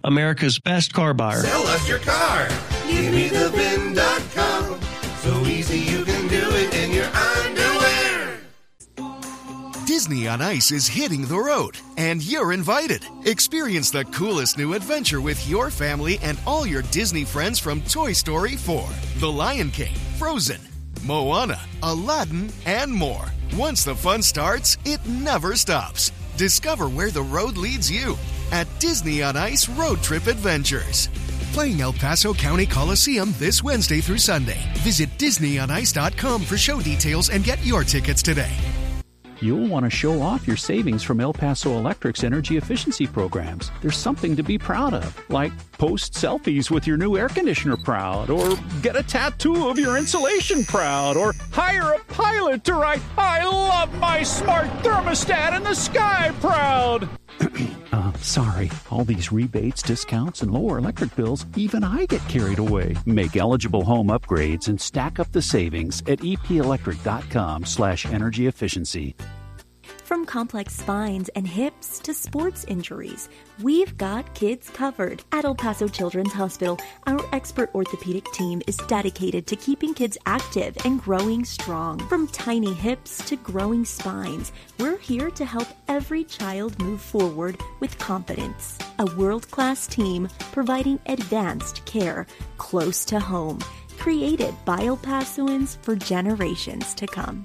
America's best car buyer. Sell us your car. GiveMeTheVIN.com. So easy you can do it in your underwear. Disney on Ice is hitting the road, and you're invited. Experience the coolest new adventure with your family and all your Disney friends from Toy Story 4, The Lion King, Frozen, Moana, Aladdin, and more. Once the fun starts, it never stops. Discover where the road leads you at Disney on Ice Road Trip Adventures. Playing El Paso County Coliseum this Wednesday through Sunday. Visit DisneyOnIce.com for show details and get your tickets today. You'll want to show off your savings from El Paso Electric's energy efficiency programs. There's something to be proud of, like post selfies with your new air conditioner proud, or get a tattoo of your insulation proud, or hire a pilot to write, "I love my smart thermostat in the sky" proud. Sorry, all these rebates, discounts, and lower electric bills, even I get carried away. Make eligible home upgrades and stack up the savings at epelectric.com/energy efficiency. From complex spines and hips to sports injuries, we've got kids covered. At El Paso Children's Hospital, our expert orthopedic team is dedicated to keeping kids active and growing strong. From tiny hips to growing spines, we're here to help every child move forward with confidence. A world-class team providing advanced care close to home, created by El Pasoans for generations to come.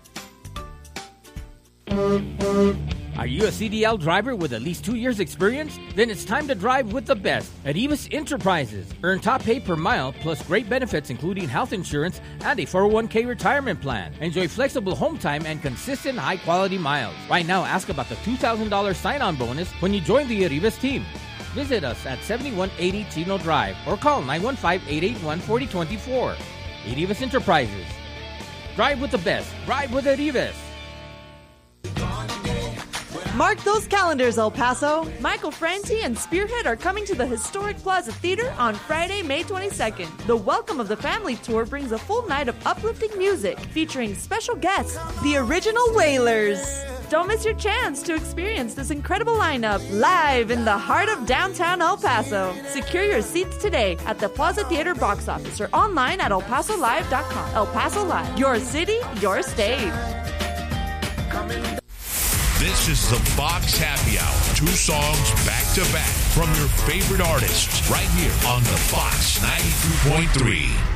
Are you a CDL driver with at least 2 years experience? Then it's time to drive with the best at Evis Enterprises. Earn top pay per mile plus great benefits including health insurance and a 401k retirement plan. Enjoy flexible home time and consistent high-quality miles. Right now, ask about the $2,000 sign-on bonus when you join the Arribas team. Visit us at 7180 Chino Drive or call 915-881-4024. Arribas Enterprises. Drive with the best. Drive with Arribas. Mark those calendars, El Paso. Michael Franti and Spearhead are coming to the historic Plaza Theater on Friday, May 22nd. The Welcome of the Family Tour brings a full night of uplifting music featuring special guests, the original Wailers. Don't miss your chance to experience this incredible lineup live in the heart of downtown El Paso. Secure your seats today at the Plaza Theater box office or online at elpasolive.com. El Paso Live, your city, your stage. This is the Fox Happy Hour. 2 songs back to back from your favorite artists right here on the Fox 92.3.